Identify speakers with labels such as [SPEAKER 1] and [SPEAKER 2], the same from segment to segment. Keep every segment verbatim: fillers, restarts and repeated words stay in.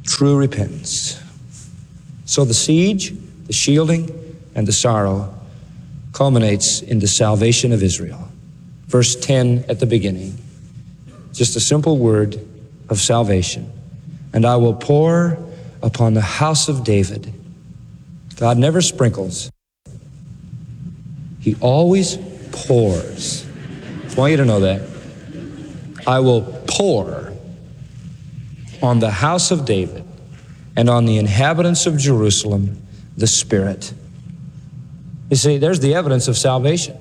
[SPEAKER 1] True repentance. So the siege, the shielding, and the sorrow culminates in the salvation of Israel. Verse ten at the beginning, just a simple word of salvation. And I will pour upon the house of David. God never sprinkles. He always pours. I want you to know that. I will pour on the house of David and on the inhabitants of Jerusalem the Spirit. You see, there's the evidence of salvation.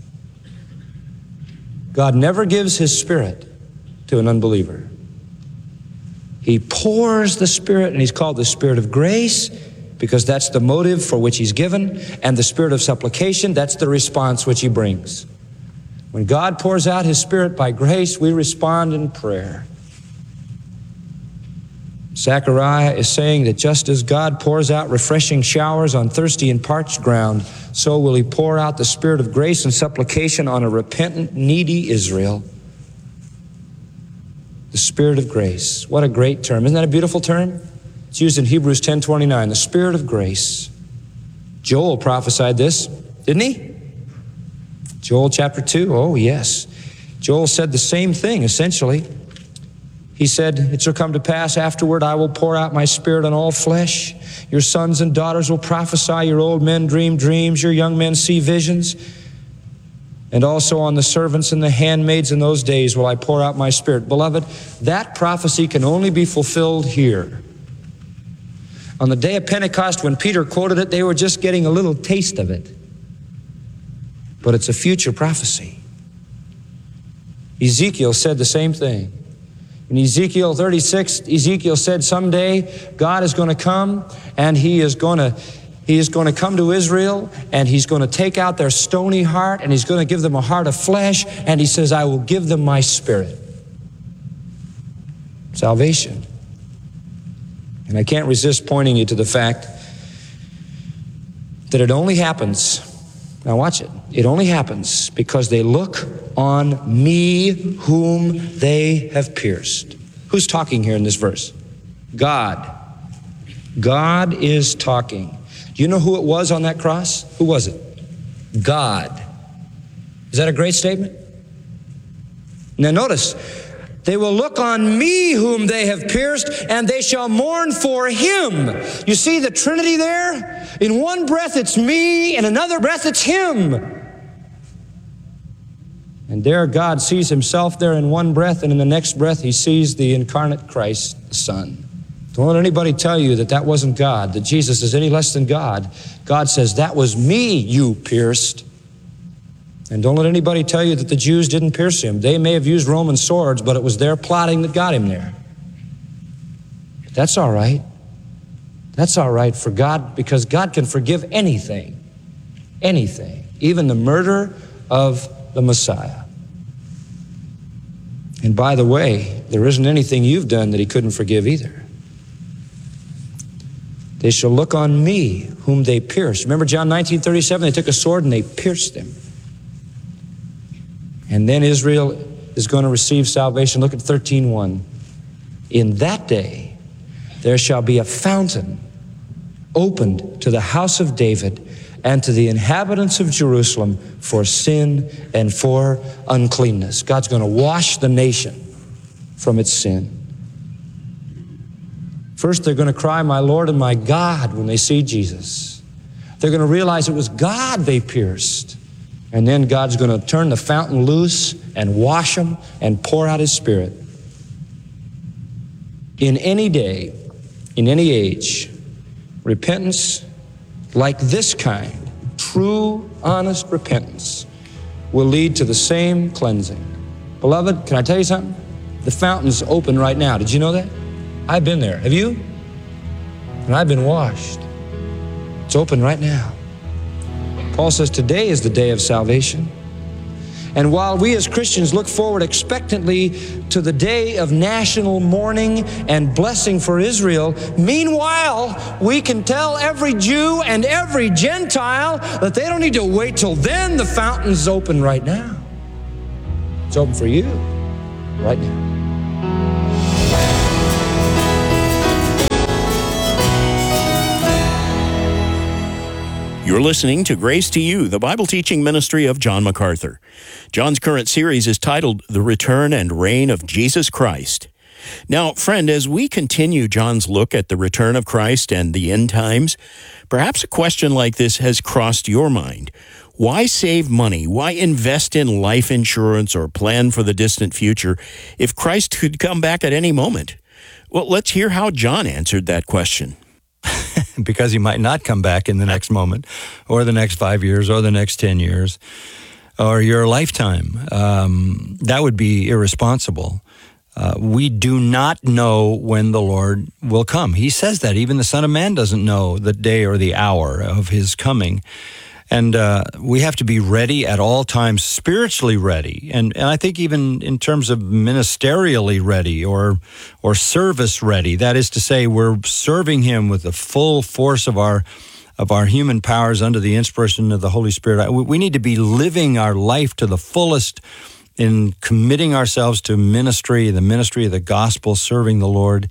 [SPEAKER 1] God never gives His Spirit to an unbeliever. He pours the Spirit, and He's called the Spirit of grace because that's the motive for which He's given, and the Spirit of supplication, that's the response which He brings. When God pours out His Spirit by grace, we respond in prayer. Zechariah is saying that just as God pours out refreshing showers on thirsty and parched ground, so will He pour out the Spirit of grace and supplication on a repentant, needy Israel. The Spirit of grace. What a great term. Isn't that a beautiful term? It's used in Hebrews ten twenty-nine, the Spirit of grace. Joel prophesied this, didn't he? Joel chapter two, oh yes. Joel said the same thing, essentially. He said, it shall come to pass afterward, I will pour out my Spirit on all flesh. Your sons and daughters will prophesy, your old men dream dreams, your young men see visions. And also on the servants and the handmaids in those days will I pour out my Spirit. Beloved, that prophecy can only be fulfilled here. On the day of Pentecost, when Peter quoted it, they were just getting a little taste of it. But it's a future prophecy. Ezekiel said the same thing. In Ezekiel thirty-six, Ezekiel said someday God is going to come and he is going to he is going to come to Israel and He's going to take out their stony heart and He's going to give them a heart of flesh, and He says, I will give them my Spirit. Salvation. And I can't resist pointing you to the fact that it only happens, now watch it, it only happens because they look on me whom they have pierced. Who's talking here in this verse? God. God is talking. Do you know who it was on that cross? Who was it? God. Is that a great statement? Now notice, they will look on me whom they have pierced, and they shall mourn for Him. You see the Trinity there? In one breath it's me, in another breath it's Him. And there God sees Himself there in one breath, and in the next breath He sees the incarnate Christ, the Son. Don't let anybody tell you that that wasn't God, that Jesus is any less than God. God says, that was me you pierced. And don't let anybody tell you that the Jews didn't pierce Him. They may have used Roman swords, but it was their plotting that got Him there. But that's all right. That's all right for God, because God can forgive anything, anything, even the murder of the Messiah. And by the way, there isn't anything you've done that He couldn't forgive either. They shall look on me whom they pierced. Remember John nineteen thirty-seven, they took a sword and they pierced Him. And then Israel is going to receive salvation. Look at thirteen one. In that day, there shall be a fountain opened to the house of David and to the inhabitants of Jerusalem for sin and for uncleanness. God's going to wash the nation from its sin. First, they're going to cry, my Lord and my God, when they see Jesus. They're going to realize it was God they pierced. And then God's going to turn the fountain loose and wash them and pour out His Spirit. In any day, in any age, repentance like this kind, true, honest repentance, will lead to the same cleansing. Beloved, can I tell you something? The fountain's open right now. Did you know that? I've been there. Have you? And I've been washed. It's open right now. Paul says today is the day of salvation. And while we as Christians look forward expectantly to the day of national mourning and blessing for Israel, meanwhile, we can tell every Jew and every Gentile that they don't need to wait till then. The fountain's open right now. It's open for you right now.
[SPEAKER 2] You're listening to Grace to You, the Bible teaching ministry of John MacArthur. John's current series is titled The Return and Reign of Jesus Christ. Now, friend, as we continue John's look at the return of Christ and the end times, perhaps a question like this has crossed your mind. Why save money? Why invest in life insurance or plan for the distant future if Christ could come back at any moment? Well, let's hear how John answered that question.
[SPEAKER 3] Because he might not come back in the next moment, or the next five years, or the next ten years, or your lifetime. Um, that would be irresponsible. Uh, we do not know when the Lord will come. He says that. Even the Son of Man doesn't know the day or the hour of his coming. And uh, we have to be ready at all times, spiritually ready. And, and I think even in terms of ministerially ready or or service ready. That is to say, we're serving him with the full force of our of our human powers under the inspiration of the Holy Spirit. We need to be living our life to the fullest in committing ourselves to ministry, the ministry of the gospel, serving the Lord.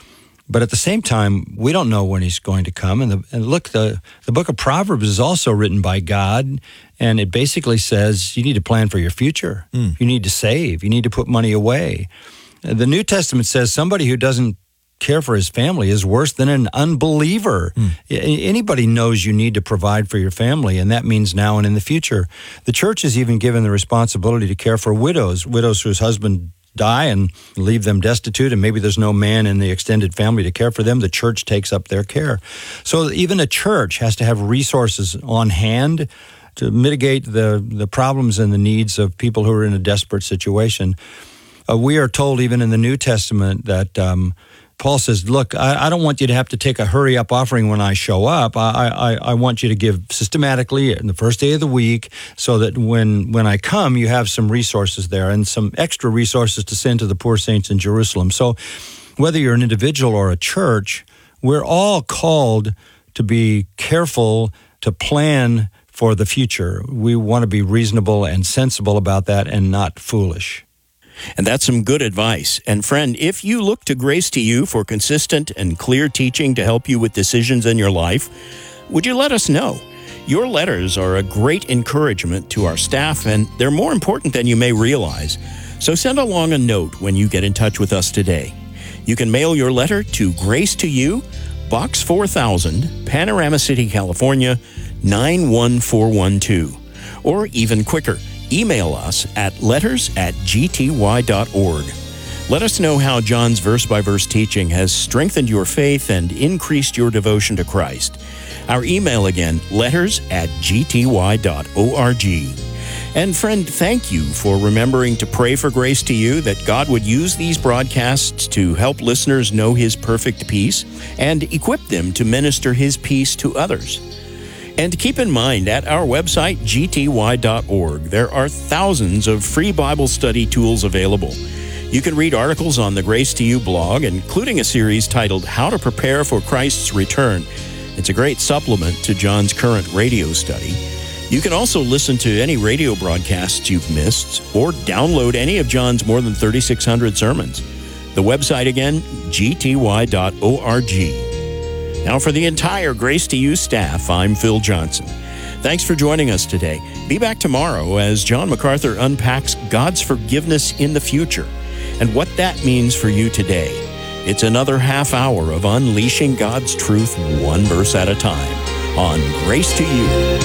[SPEAKER 3] But at the same time, we don't know when he's going to come. And, the, and look, the, the book of Proverbs is also written by God, and it basically says you need to plan for your future. Mm. You need to save. You need to put money away. The New Testament says somebody who doesn't care for his family is worse than an unbeliever. Mm. Anybody knows you need to provide for your family, and that means now and in the future. The church is even given the responsibility to care for widows, widows whose husband die and leave them destitute, and maybe there's no man in the extended family to care for them. The church takes up their care. So even a church has to have resources on hand to mitigate the, the problems and the needs of people who are in a desperate situation. Uh, we are told even in the New Testament that um, Paul says, look, I, I don't want you to have to take a hurry-up offering when I show up. I, I, I want you to give systematically in the first day of the week so that when, when I come, you have some resources there and some extra resources to send to the poor saints in Jerusalem. So whether you're an individual or a church, we're all called to be careful to plan for the future. We want to be reasonable and sensible about that and not foolish.
[SPEAKER 2] And that's some good advice. And friend, if you look to Grace to You for consistent and clear teaching to help you with decisions in your life, would you let us know? Your letters are a great encouragement to our staff, and they're more important than you may realize. So send along a note when you get in touch with us today. You can mail your letter to Grace to You, Box four thousand, Panorama City, California, nine one four one two. Or even quicker, email us at letters at g t y dot org. Let us know how John's verse-by-verse teaching has strengthened your faith and increased your devotion to Christ. Our email again, letters at g t y dot org. And friend, thank you for remembering to pray for Grace to You, that God would use these broadcasts to help listeners know His perfect peace and equip them to minister His peace to others. And keep in mind, at our website, g t y dot org, there are thousands of free Bible study tools available. You can read articles on the Grace to You blog, including a series titled How to Prepare for Christ's Return. It's a great supplement to John's current radio study. You can also listen to any radio broadcasts you've missed or download any of John's more than thirty-six hundred sermons. The website again, g t y dot org. Now, for the entire Grace to You staff, I'm Phil Johnson. Thanks for joining us today. Be back tomorrow as John MacArthur unpacks God's forgiveness in the future and what that means for you today. It's another half hour of unleashing God's truth one verse at a time on Grace to You.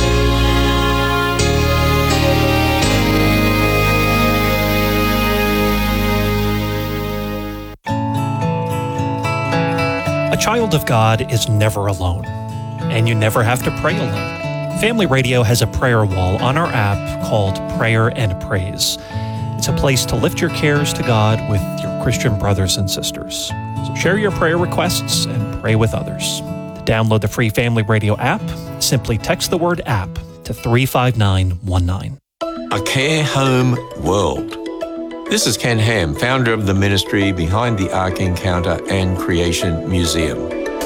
[SPEAKER 4] A child of God is never alone, and you never have to pray alone. Family Radio has a prayer wall on our app called Prayer and Praise. It's a place to lift your cares to God with your Christian brothers and sisters. So share your prayer requests and pray with others. To download the free Family Radio app, simply text the word app to three five nine one nine.
[SPEAKER 5] A Care Home World. This is Ken Ham, founder of the ministry behind the Ark Encounter and Creation Museum.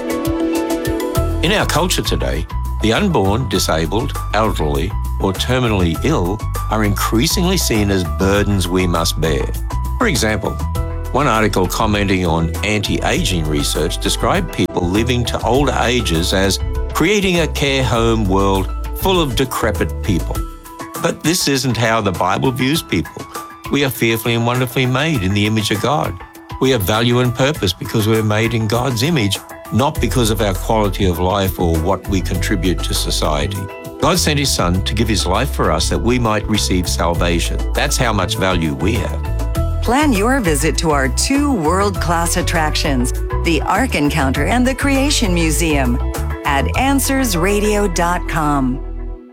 [SPEAKER 5] In our culture today, the unborn, disabled, elderly, or terminally ill are increasingly seen as burdens we must bear. For example, one article commenting on anti-aging research described people living to older ages as creating a care home world full of decrepit people. But this isn't how the Bible views people. We are fearfully and wonderfully made in the image of God. We have value and purpose because we're made in God's image, not because of our quality of life or what we contribute to society. God sent His Son to give His life for us that we might receive salvation. That's how much value we have.
[SPEAKER 6] Plan your visit to our two world-class attractions, the Ark Encounter and the Creation Museum, at answers radio dot com.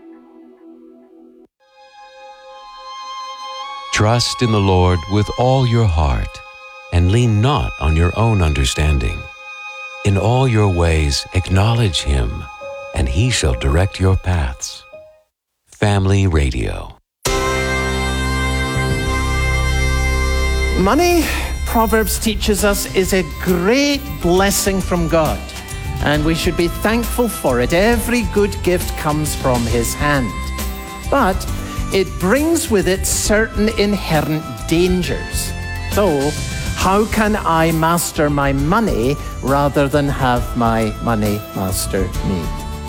[SPEAKER 7] Trust in the Lord with all your heart, and lean not on your own understanding. In all your ways acknowledge Him, and He shall direct your paths. Family Radio.
[SPEAKER 8] Money, Proverbs teaches us, is a great blessing from God, and we should be thankful for it. Every good gift comes from His hand. But it brings with it certain inherent dangers. So, how can I master my money rather than have my money master me?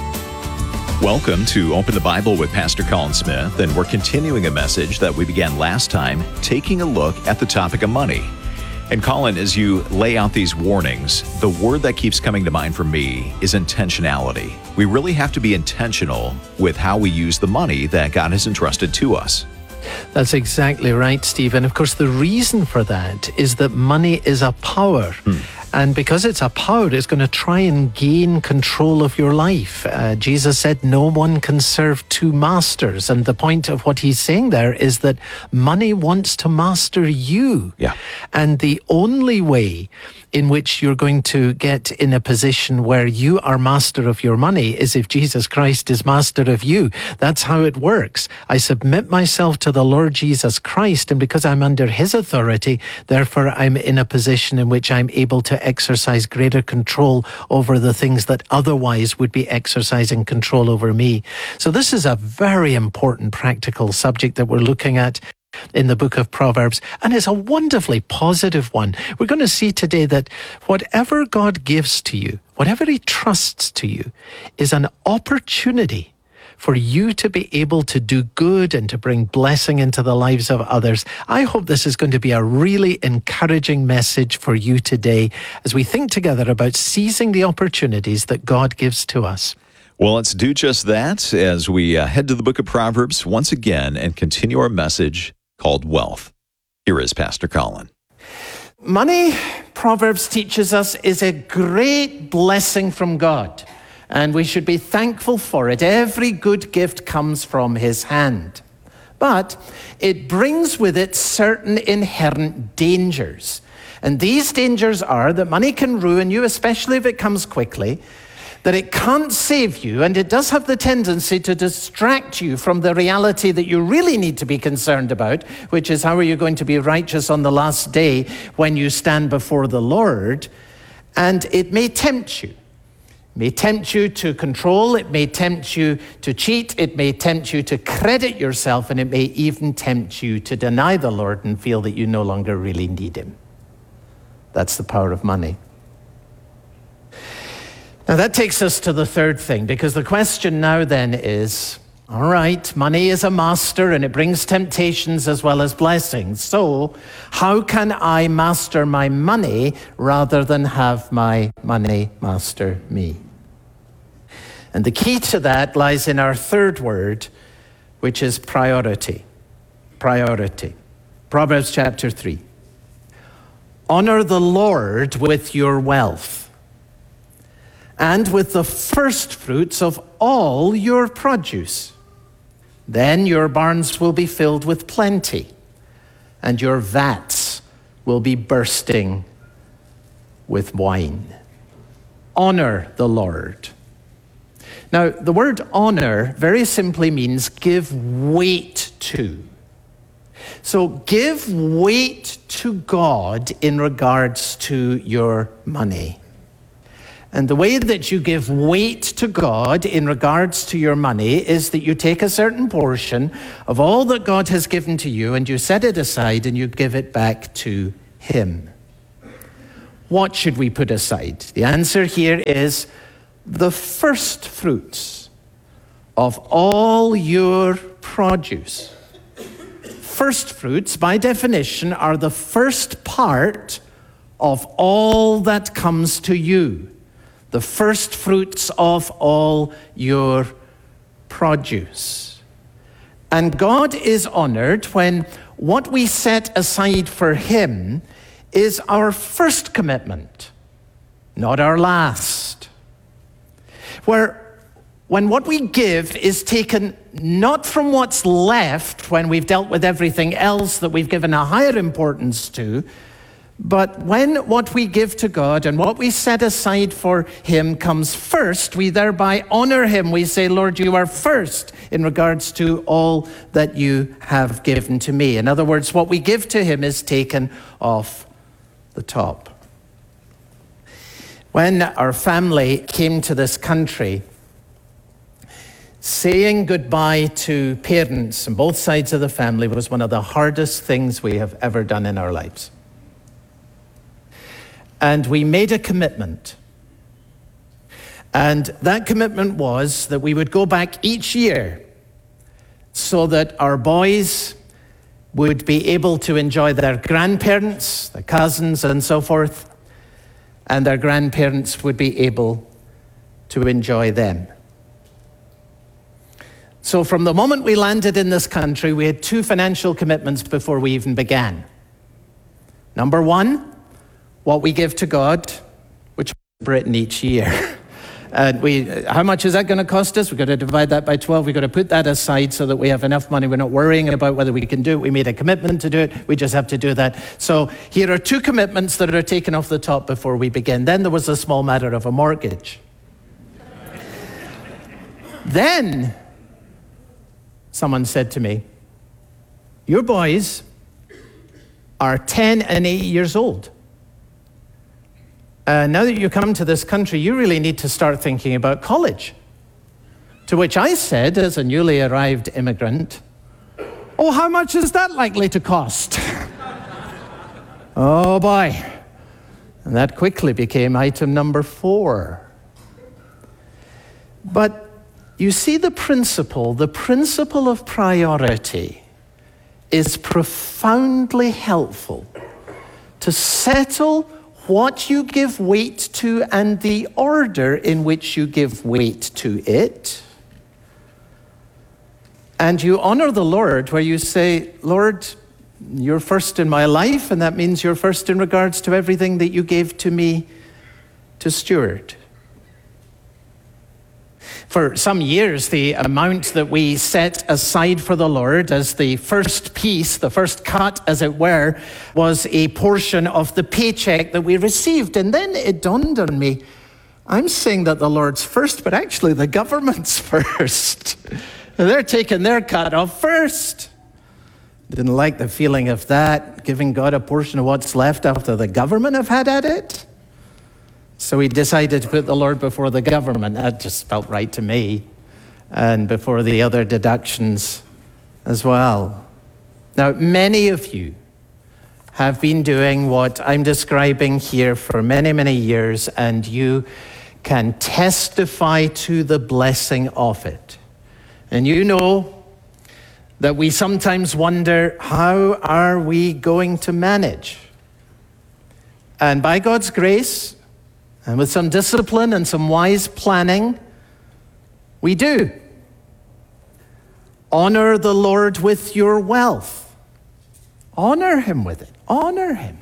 [SPEAKER 9] Welcome to Open the Bible with Pastor Colin Smith, and we're continuing a message that we began last time, taking a look at the topic of money. And Colin, as you lay out these warnings, the word that keeps coming to mind for me is intentionality. We really have to be intentional with how we use the money that God has entrusted to us.
[SPEAKER 8] That's exactly right, Steve. And of course, the reason for that is that money is a power. Hmm. And because it's a power, it's going to try and gain control of your life. Uh, Jesus said no one can serve two masters. And the point of what he's saying there is that money wants to master you.
[SPEAKER 9] Yeah.
[SPEAKER 8] And the only way in which you're going to get in a position where you are master of your money is if Jesus Christ is master of you. That's how it works. I submit myself to the Lord Jesus Christ, and because I'm under His authority, therefore I'm in a position in which I'm able to exercise greater control over the things that otherwise would be exercising control over me. So this is a very important practical subject that we're looking at in the book of Proverbs, and it's a wonderfully positive one. We're going to see today that whatever God gives to you, whatever He trusts to you, is an opportunity for you to be able to do good and to bring blessing into the lives of others. I hope this is going to be a really encouraging message for you today as we think together about seizing the opportunities that God gives to us.
[SPEAKER 9] Well, let's do just that as we uh, head to the book of Proverbs once again and continue our message called Wealth. Here is Pastor Colin.
[SPEAKER 8] Money, Proverbs teaches us, is a great blessing from God, and we should be thankful for it. Every good gift comes from His hand. But it brings with it certain inherent dangers. And these dangers are that money can ruin you, especially if it comes quickly, that it can't save you, and it does have the tendency to distract you from the reality that you really need to be concerned about, which is how are you going to be righteous on the last day when you stand before the Lord. And it may tempt you. It may tempt you to control, it may tempt you to cheat, it may tempt you to credit yourself, and it may even tempt you to deny the Lord and feel that you no longer really need Him. That's the power of money. Now that takes us to the third thing, because the question now then is, all right, money is a master and it brings temptations as well as blessings. So how can I master my money rather than have my money master me? And the key to that lies in our third word, which is priority. Priority. Proverbs chapter three. Honor the Lord with your wealth, and with the first fruits of all your produce. Then your barns will be filled with plenty, and your vats will be bursting with wine. Honor the Lord. Now, the word honor very simply means give weight to. So give weight to God in regards to your money. And the way that you give weight to God in regards to your money is that you take a certain portion of all that God has given to you and you set it aside and you give it back to Him. What should we put aside? The answer here is the first fruits of all your produce. First fruits, by definition, are the first part of all that comes to you. The first fruits of all your produce. And God is honored when what we set aside for him is our first commitment, not our last. Where when what we give is taken not from what's left when we've dealt with everything else that we've given a higher importance to, but when what we give to God and what we set aside for him comes first, we thereby honor him. We say, Lord, you are first in regards to all that you have given to me. In other words, what we give to him is taken off the top. When our family came to this country, saying goodbye to parents on both sides of the family was one of the hardest things we have ever done in our lives. And we made a commitment. And that commitment was that we would go back each year so that our boys would be able to enjoy their grandparents, their cousins, and so forth, and their grandparents would be able to enjoy them. So from the moment we landed in this country, we had two financial commitments before we even began. Number one, what we give to God, which is Britain each year. And we, how much is that going to cost us? We've got to divide that by twelve. We've got to put that aside so that we have enough money. We're not worrying about whether we can do it. We made a commitment to do it. We just have to do that. So here are two commitments that are taken off the top before we begin. Then there was a small matter of a mortgage. Then someone said to me, your boys are ten and eight years old. Uh, now that you come to this country, you really need to start thinking about college. To which I said, as a newly arrived immigrant, oh, how much is that likely to cost? Oh boy. And that quickly became item number four. But you see the principle, the principle of priority is profoundly helpful to settle what you give weight to and the order in which you give weight to it. And you honor the Lord where you say, Lord, you're first in my life, and that means you're first in regards to everything that you gave to me to steward. For some years, the amount that we set aside for the Lord as the first piece, the first cut, as it were, was a portion of the paycheck that we received. And then it dawned on me, I'm saying that the Lord's first, but actually the government's first. They're taking their cut off first. Didn't like the feeling of that, giving God a portion of what's left after the government have had at it. So we decided to put the Lord before the government. That just felt right to me. And before the other deductions as well. Now, many of you have been doing what I'm describing here for many, many years, and you can testify to the blessing of it. And you know that we sometimes wonder, how are we going to manage? And by God's grace, and with some discipline and some wise planning, we do. Honor the Lord with your wealth. Honor him with it. Honor him.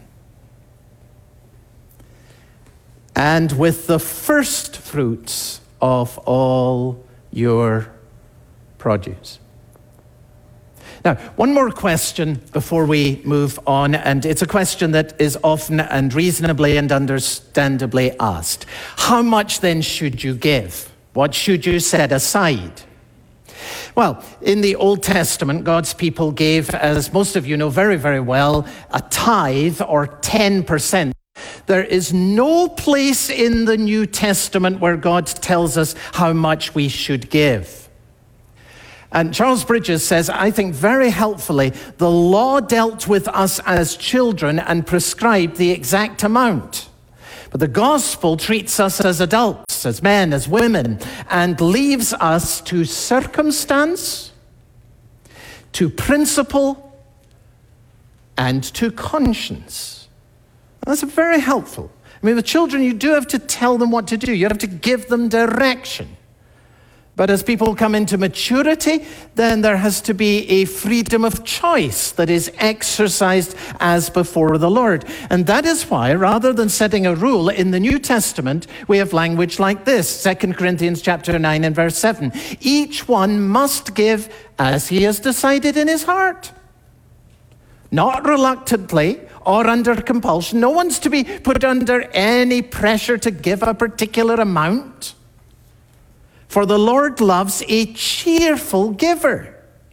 [SPEAKER 8] And with the first fruits of all your produce. Now, one more question before we move on, and it's a question that is often and reasonably and understandably asked. How much then should you give? What should you set aside? Well, in the Old Testament, God's people gave, as most of you know very, very well, a tithe or ten percent. There is no place in the New Testament where God tells us how much we should give. And Charles Bridges says, I think very helpfully, the law dealt with us as children and prescribed the exact amount. But the gospel treats us as adults us as men, as women, and leaves us to circumstance, to principle, and to conscience. That's very helpful. I mean, with children, you do have to tell them what to do. You have to give them direction. But as people come into maturity, then there has to be a freedom of choice that is exercised as before the Lord. And that is why, rather than setting a rule, in the New Testament, we have language like this, Second Corinthians chapter nine and verse seven. Each one must give as he has decided in his heart. Not reluctantly or under compulsion. No one's to be put under any pressure to give a particular amount. For the Lord loves a cheerful giver.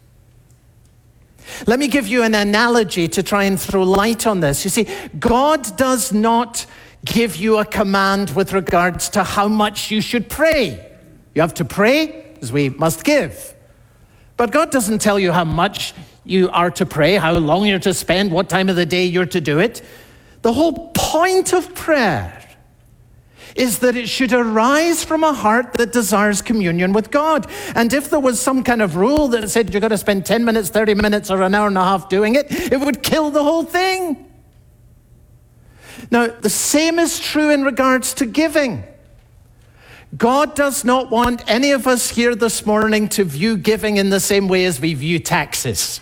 [SPEAKER 8] Let me give you an analogy to try and throw light on this. You see, God does not give you a command with regards to how much you should pray. You have to pray, as we must give. But God doesn't tell you how much you are to pray, how long you're to spend, what time of the day you're to do it. The whole point of prayer is that it should arise from a heart that desires communion with God. And if there was some kind of rule that said you're going to spend ten minutes, thirty minutes, or an hour and a half doing it, it would kill the whole thing. Now, the same is true in regards to giving. God does not want any of us here this morning to view giving in the same way as we view taxes.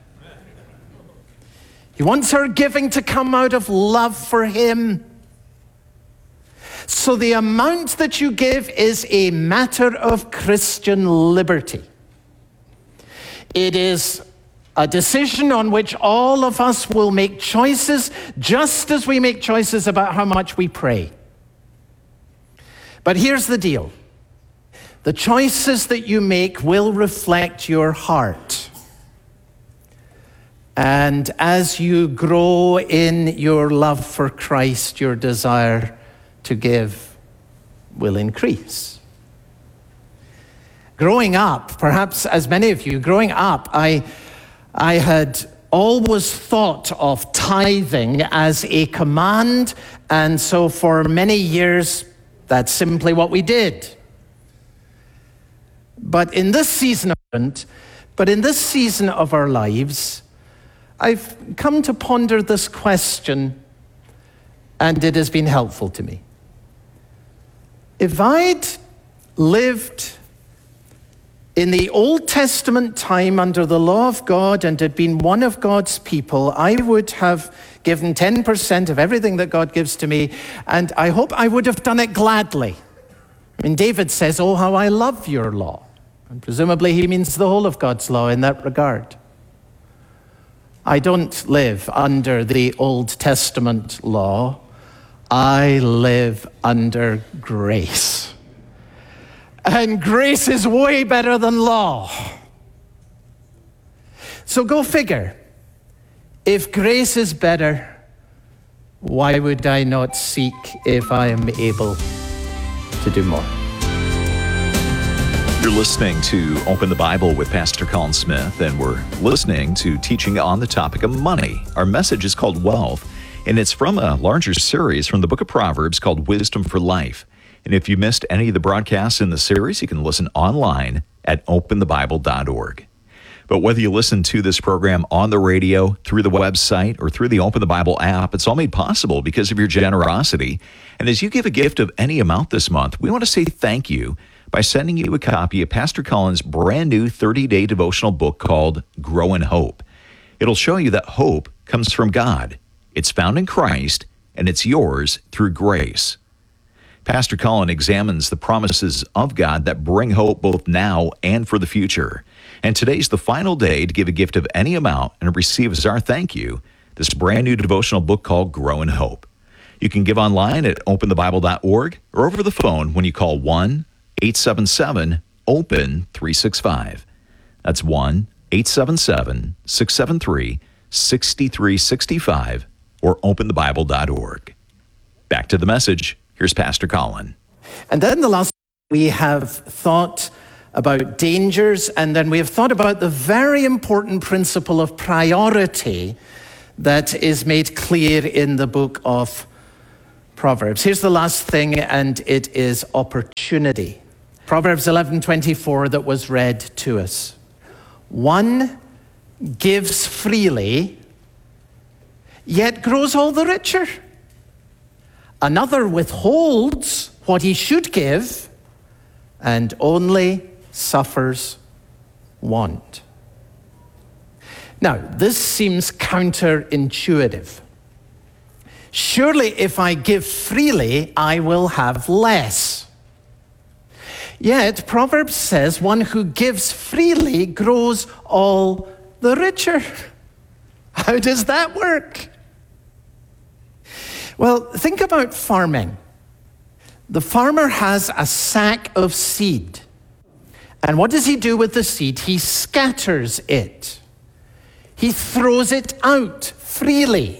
[SPEAKER 8] He wants our giving to come out of love for Him. So the amount that you give is a matter of Christian liberty. It is a decision on which all of us will make choices, just as we make choices about how much we pray. But here's the deal. The choices that you make will reflect your heart. And as you grow in your love for Christ, your desire to give will increase. Growing up, perhaps as many of you, growing up, I, I had always thought of tithing as a command, and so for many years, that's simply what we did. But in this season of but in this season of our lives, I've come to ponder this question, and it has been helpful to me. If I'd lived in the Old Testament time under the law of God and had been one of God's people, I would have given ten percent of everything that God gives to me, and I hope I would have done it gladly. I mean, David says, "Oh, how I love your law." And presumably he means the whole of God's law in that regard. I don't live under the Old Testament law. I live under grace. And grace is way better than law. So go figure. If grace is better, why would I not seek if I am able to do more?
[SPEAKER 9] You're listening to Open the Bible with Pastor Colin Smith, and we're listening to teaching on the topic of money. Our message is called Wealth, and it's from a larger series from the book of Proverbs called Wisdom for Life. And if you missed any of the broadcasts in the series, you can listen online at open the bible dot org. But whether you listen to this program on the radio, through the website, or through the Open the Bible app, it's all made possible because of your generosity. And as you give a gift of any amount this month, we want to say thank you by sending you a copy of Pastor Colin's brand new thirty-day devotional book called Grow in Hope. It'll show you that hope comes from God. It's found in Christ, and it's yours through grace. Pastor Colin examines the promises of God that bring hope both now and for the future. And today's the final day to give a gift of any amount and receive as our thank you this brand new devotional book called Grow in Hope. You can give online at open the bible dot org or over the phone when you call one eight seven seven open three six five. That's one eight seven seven six seven three six three six five or open the bible dot org. Back to the message. Here's Pastor Colin.
[SPEAKER 8] And then the last we have thought about dangers, and then we have thought about the very important principle of priority that is made clear in the book of Proverbs. Here's the last thing, and it is opportunity. Proverbs eleven twenty-four that was read to us. One gives freely, yet grows all the richer. Another withholds what he should give and only suffers want. Now, this seems counterintuitive. Surely if I give freely, I will have less. Yet, Proverbs says one who gives freely grows all the richer. How does that work? Well, think about farming. The farmer has a sack of seed. And what does he do with the seed? He scatters it. He throws it out freely.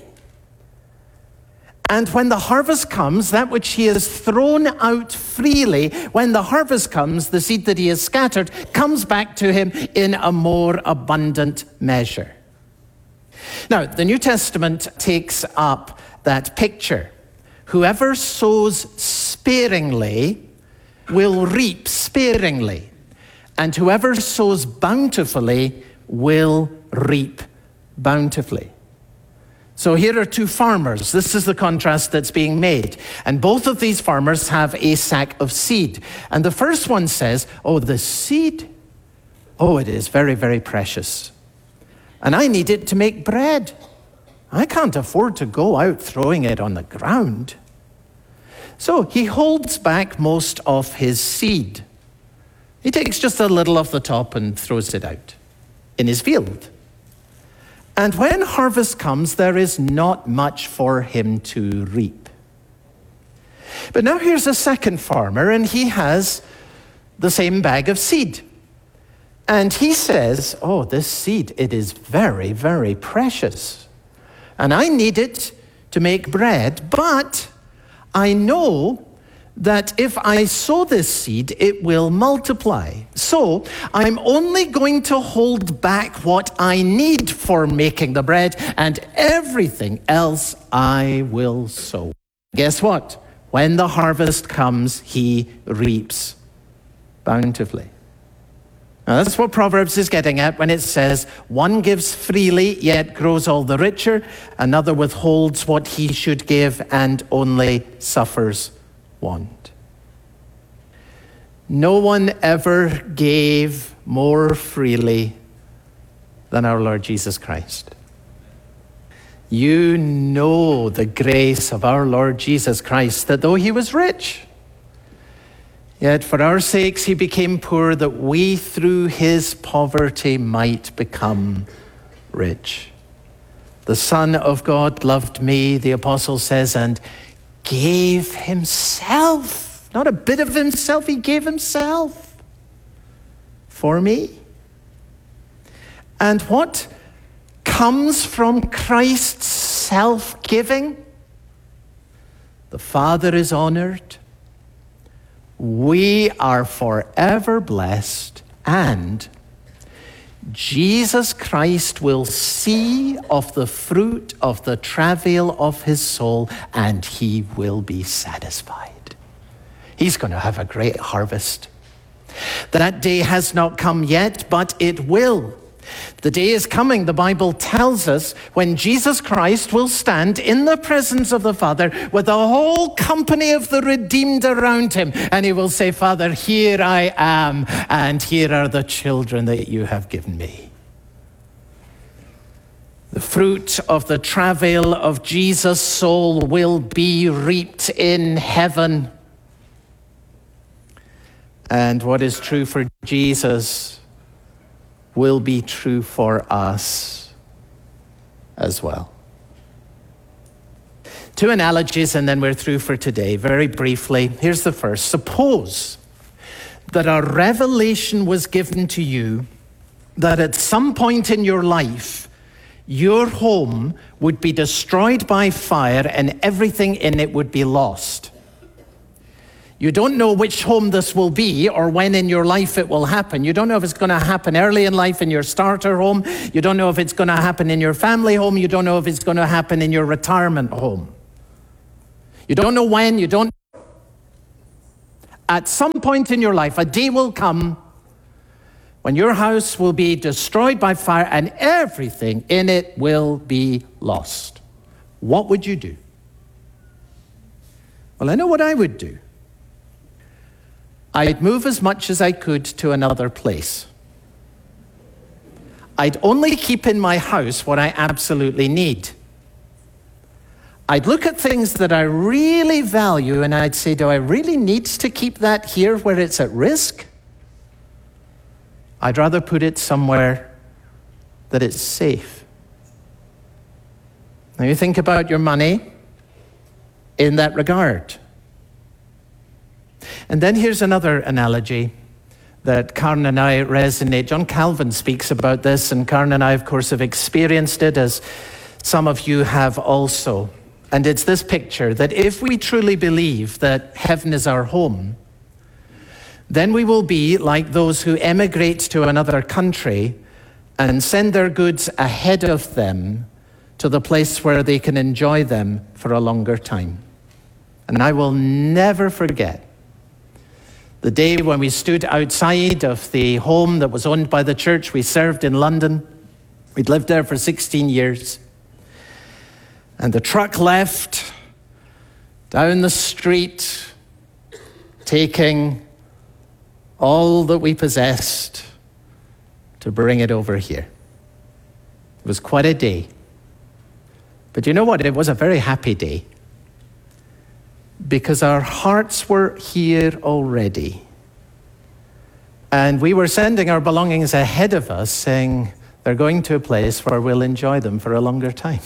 [SPEAKER 8] And when the harvest comes, that which he has thrown out freely, when the harvest comes, the seed that he has scattered comes back to him in a more abundant measure. Now, the New Testament takes up that picture. Whoever sows sparingly will reap sparingly, and whoever sows bountifully will reap bountifully. So here are two farmers. This is the contrast that's being made. And both of these farmers have a sack of seed. And the first one says, oh, the seed, oh, it is very, very precious. And I need it to make bread. I can't afford to go out throwing it on the ground. So he holds back most of his seed. He takes just a little off the top and throws it out in his field. And when harvest comes, there is not much for him to reap. But now here's a second farmer, and he has the same bag of seed. And he says, oh, this seed, it is very, very precious. And I need it to make bread, but I know that if I sow this seed, it will multiply. So I'm only going to hold back what I need for making the bread, and everything else I will sow. Guess what? When the harvest comes, he reaps bountifully. Now that's what Proverbs is getting at when it says, one gives freely, yet grows all the richer. Another withholds what he should give and only suffers want. No one ever gave more freely than our Lord Jesus Christ. You know the grace of our Lord Jesus Christ, that though he was rich, yet for our sakes he became poor, that we through his poverty might become rich. The Son of God loved me, the apostle says, and gave himself, not a bit of himself, he gave himself for me. And what comes from Christ's self-giving? The Father is honored, we are forever blessed, and Jesus Christ will see of the fruit of the travail of his soul, and he will be satisfied. He's going to have a great harvest. That day has not come yet, but it will. The day is coming, the Bible tells us, when Jesus Christ will stand in the presence of the Father with the whole company of the redeemed around him. And he will say, Father, here I am, and here are the children that you have given me. The fruit of the travail of Jesus' soul will be reaped in heaven. And what is true for Jesus will be true for us as well. Two analogies, and then we're through for today. Very briefly, here's the first. Suppose that a revelation was given to you that at some point in your life, your home would be destroyed by fire and everything in it would be lost. You don't know which home this will be or when in your life it will happen. You don't know if it's going to happen early in life in your starter home. You don't know if it's going to happen in your family home. You don't know if it's going to happen in your retirement home. You don't know when, you don't. At some point in your life, a day will come when your house will be destroyed by fire and everything in it will be lost. What would you do? Well, I know what I would do. I'd move as much as I could to another place. I'd only keep in my house what I absolutely need. I'd look at things that I really value and I'd say, do I really need to keep that here where it's at risk? I'd rather put it somewhere that it's safe. Now you think about your money in that regard. And then here's another analogy that Karen and I resonate. John Calvin speaks about this, and Karen and I, of course, have experienced it, as some of you have also. And it's this picture that if we truly believe that heaven is our home, then we will be like those who emigrate to another country and send their goods ahead of them to the place where they can enjoy them for a longer time. And I will never forget the day when we stood outside of the home that was owned by the church we served in London. We'd lived there for sixteen years. And the truck left down the street, taking all that we possessed to bring it over here. It was quite a day. But you know what? It was a very happy day, because our hearts were here already. And we were sending our belongings ahead of us, saying they're going to a place where we'll enjoy them for a longer time.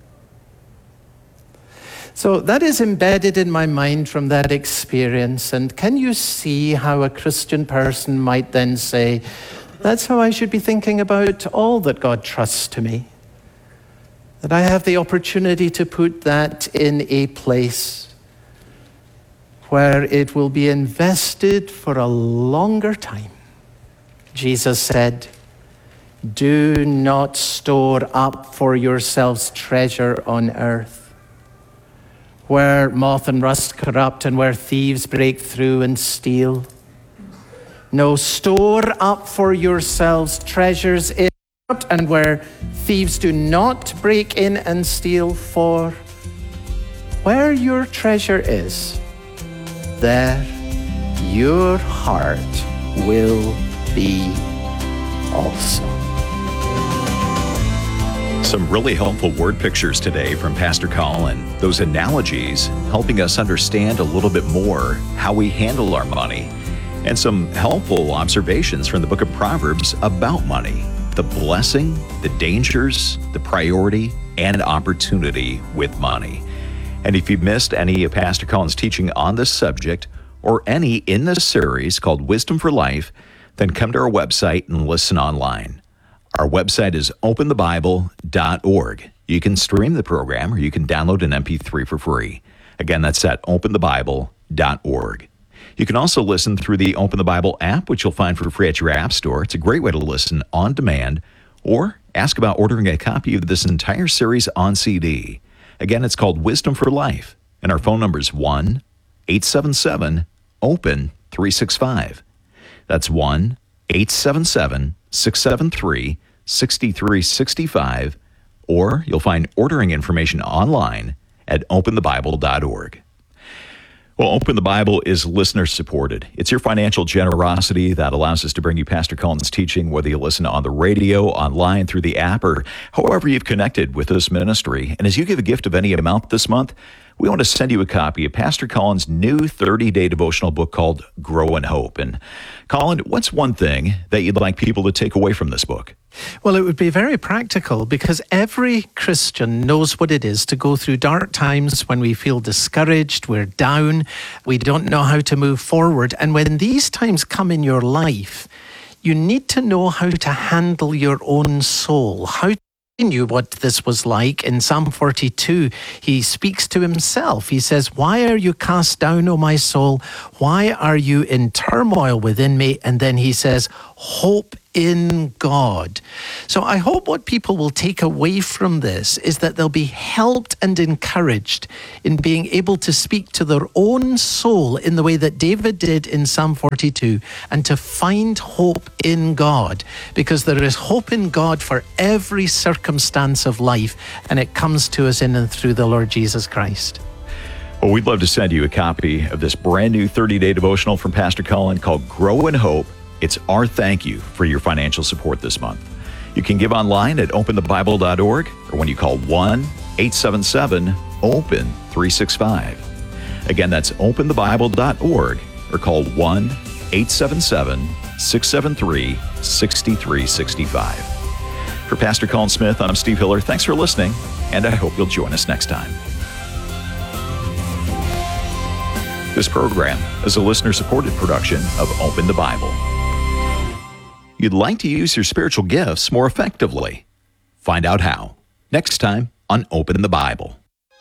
[SPEAKER 8] So that is embedded in my mind from that experience. And can you see how a Christian person might then say, that's how I should be thinking about all that God trusts to me? That I have the opportunity to put that in a place where it will be invested for a longer time. Jesus said, do not store up for yourselves treasure on earth, where moth and rust corrupt and where thieves break through and steal. No, store up for yourselves treasures in earth, and where thieves do not break in and steal, for where your treasure is, there your heart will be also.
[SPEAKER 9] Some really helpful word pictures today from Pastor Colin. Those analogies helping us understand a little bit more how we handle our money, and some helpful observations from the book of Proverbs about money, the blessing, the dangers, the priority, and opportunity with money. And if you missed any of Pastor Colin's teaching on this subject, or any in this series called Wisdom for Life, then come to our website and listen online. Our website is open the bible dot org. You can stream the program, or you can download an M P three for free. Again, that's at open the bible dot org. You can also listen through the Open the Bible app, which you'll find for free at your app store. It's a great way to listen on demand, or ask about ordering a copy of this entire series on C D. Again, it's called Wisdom for Life, and our phone number is one eight seven seven open three six five. That's one eight seven seven six seven three six three six five, or you'll find ordering information online at open the bible dot org. Well, Open the Bible is listener supported. It's your financial generosity that allows us to bring you Pastor Colin's teaching, whether you listen on the radio, online, through the app, or however you've connected with this ministry. And as you give a gift of any amount this month, we want to send you a copy of Pastor Colin's new thirty-day devotional book called Grow in Hope. And Colin, what's one thing that you'd like people to take away from this book?
[SPEAKER 8] Well, it would be very practical, because every Christian knows what it is to go through dark times when we feel discouraged, we're down, we don't know how to move forward. And when these times come in your life, you need to know how to handle your own soul, how to knew what this was like. In Psalm forty-two, he speaks to himself. He says, why are you cast down, O my soul? Why are you in turmoil within me? And then he says, hope in God. So I hope what people will take away from this is that they'll be helped and encouraged in being able to speak to their own soul in the way that David did in Psalm forty-two, and to find hope in God, because there is hope in God for every circumstance of life, and it comes to us in and through the Lord Jesus Christ.
[SPEAKER 9] Well, we'd love to send you a copy of this brand new thirty-day devotional from Pastor Colin called Grow in Hope. It's our thank you for your financial support this month. You can give online at open the bible dot org or when you call one eight seven seven open three six five. Again, that's open the bible dot org or call one eight seven seven six seven three six three six five. For Pastor Colin Smith, I'm Steve Hiller. Thanks for listening, and I hope you'll join us next time. This program is a listener-supported production of Open the Bible. You'd like to use your spiritual gifts more effectively? Find out how next time on Open the Bible.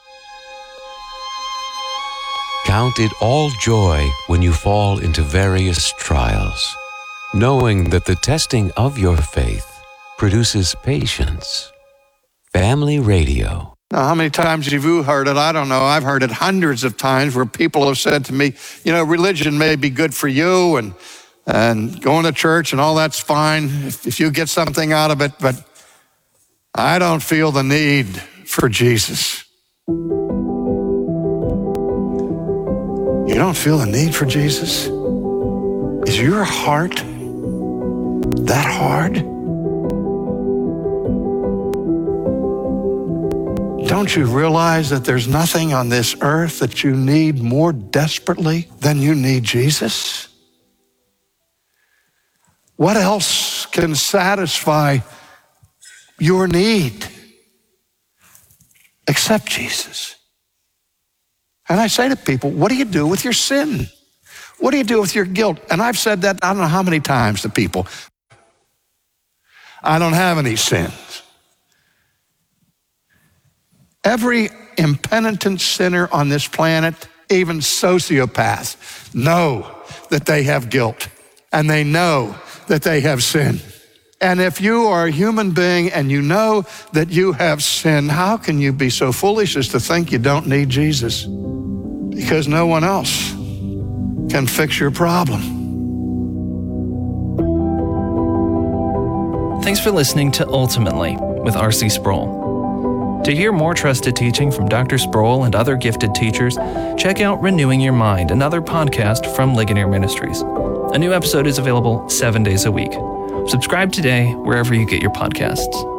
[SPEAKER 7] Count it all joy when you fall into various trials, knowing that the testing of your faith produces patience. Family Radio.
[SPEAKER 10] Now, how many times have you heard it? I don't know. I've heard it hundreds of times where people have said to me, you know, religion may be good for you and and going to church and all that's fine if, if you get something out of it, but I don't feel the need for Jesus. You don't feel the need for Jesus? Is your heart that hard? Don't you realize that there's nothing on this earth that you need more desperately than you need Jesus? What else can satisfy your need except Jesus? And I say to people, what do you do with your sin? What do you do with your guilt? And I've said that I don't know how many times to people. I don't have any sins. Every impenitent sinner on this planet, even sociopaths, know that they have guilt, and they know that they have sin. And if you are a human being and you know that you have sin, how can you be so foolish as to think you don't need Jesus? Because no one else can fix your problem.
[SPEAKER 11] Thanks for listening to Ultimately with R C Sproul. To hear more trusted teaching from Doctor Sproul and other gifted teachers, check out Renewing Your Mind, another podcast from Ligonier Ministries. A new episode is available seven days a week. Subscribe today wherever you get your podcasts.